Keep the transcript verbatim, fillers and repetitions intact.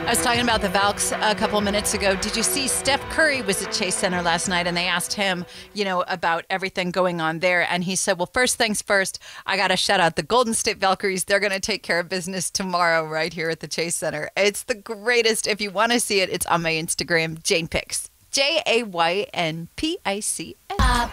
I was talking about the Valks a couple minutes ago. Did you see Steph Curry was at Chase Center last night, and they asked him, you know, about everything going on there. And he said, well, first things first, I got to shout out the Golden State Valkyries. They're going to take care of business tomorrow right here at the Chase Center. It's the greatest. If you want to see it, it's on my Instagram, Jane Pix. J A Y N P I C S. Up